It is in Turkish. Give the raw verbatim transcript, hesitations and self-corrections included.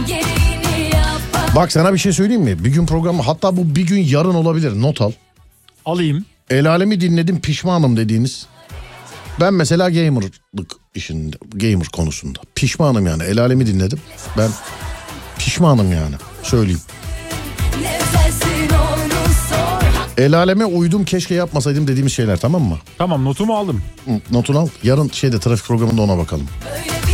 Bak sana bir şey söyleyeyim mi? Bir gün programı, hatta bu bir gün yarın olabilir, not al. Alayım. El alemi dinledim pişmanım dediğiniz. Ben mesela gamerlık işinde, gamer konusunda pişmanım yani. El alemi dinledim. Ben pişmanım yani. Söyleyeyim. El aleme uydum, keşke yapmasaydım dediğimiz şeyler, tamam mı? Tamam, notumu aldım. Notunu al. Yarın şeyde, trafik programında ona bakalım.